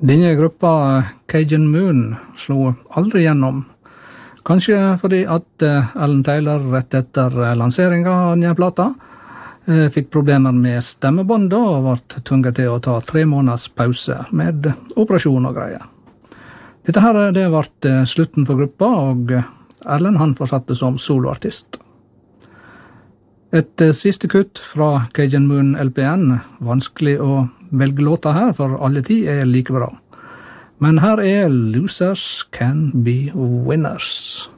Denne gruppa Cajun Moon slo aldri gjennom. Kanskje fordi at Alan Taylor rett etter lanseringen av denne plata fikk problemer med stemmebåndet og ble tvunget til å ta 3 måneders pause med operasjon og greier. Dette her det ble slutten for gruppa, og Alan han fortsatte som soloartist. Et siste kutt fra Cajun Moon LPN, vanskelig å velge låta her, for alle 10 er like bra. Men her er Losers Can Be Winners.